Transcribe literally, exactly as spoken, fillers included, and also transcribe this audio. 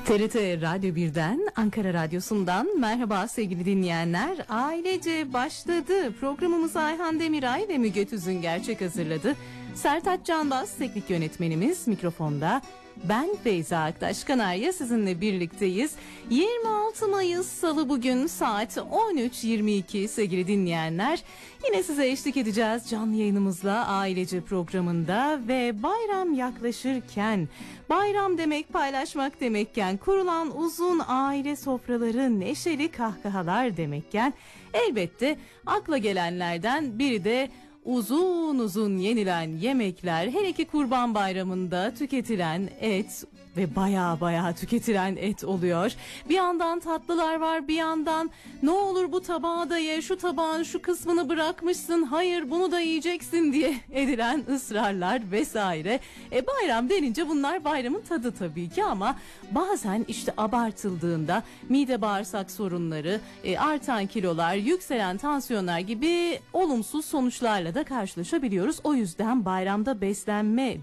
T R T Radyo birden, Ankara Radyosu'ndan merhaba sevgili dinleyenler. Ailece başladı. Programımızı Ayhan Demiray ve Müge Tüzün gerçek hazırladı. Sertaç Canbaz teknik yönetmenimiz, mikrofonda ben Beyza Aktaş Kanarya sizinle birlikteyiz. yirmi altı Mayıs Salı, bugün saat on üç yirmi iki sevgili dinleyenler. Yine size eşlik edeceğiz canlı yayınımızla Ailece programında ve bayram yaklaşırken, bayram demek paylaşmak demekken, kurulan uzun aile sofraları, neşeli kahkahalar demekken, elbette akla gelenlerden biri de uzun uzun yenilen yemekler, hele ki Kurban Bayramı'nda tüketilen et ve baya baya tüketilen et oluyor. Bir yandan tatlılar var, bir yandan ne olur bu tabağı da ye, şu tabağın şu kısmını bırakmışsın, hayır bunu da yiyeceksin diye edilen ısrarlar vesaire. E bayram denince bunlar bayramın tadı tabii ki, ama bazen işte abartıldığında mide bağırsak sorunları, e, artan kilolar, yükselen tansiyonlar gibi olumsuz sonuçlarla da karşılaşabiliyoruz. O yüzden bayramda beslenme